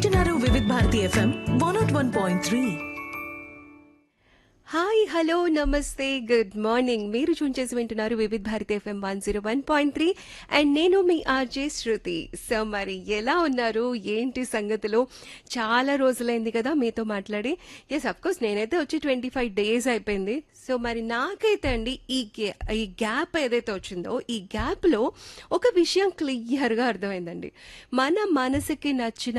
వింటున్నారు వివిధ Bharati FM 101.3. Hi hello నమస్తే గుడ్ మార్నింగ్ మీరు చూన్ చేసి వింటున్నారు వివిధ్ భారతి ఎఫ్ఎం 101.3 అండ్ నేను మీ ఆర్జే శృతి. సో మరి ఎలా ఉన్నారు, ఏంటి సంగతులు? చాలా రోజులైంది కదా మీతో మాట్లాడి. ఎస్ కోర్స్ నేనైతే వచ్చి 25 days అయిపోయింది. సో మరి నాకైతే అండి ఈ గ్యాప్ ఏదైతే వచ్చిందో ఈ గ్యాప్లో ఒక విషయం క్లియర్గా అర్థమైందండి. మన మనసుకి నచ్చిన